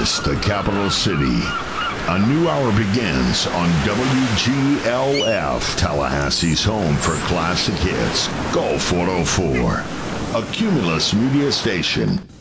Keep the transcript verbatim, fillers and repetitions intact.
Columbus, the capital city. A new hour begins on W G L F, Tallahassee's home for classic hits. Go four oh four. A Cumulus media station.